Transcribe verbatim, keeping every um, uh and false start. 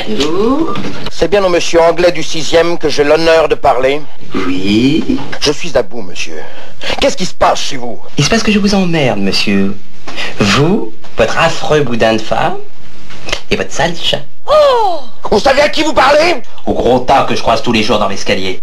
Bonjour. C'est bien au monsieur Anglais du sixième que j'ai l'honneur de parler. Oui. Je suis à bout, monsieur. Qu'est-ce qui se passe chez vous? Il se passe que je vous emmerde, monsieur. Vous, votre affreux boudin de femme, et votre sale chat. Oh! Vous savez à qui vous parlez? Au gros tas que je croise tous les jours dans l'escalier.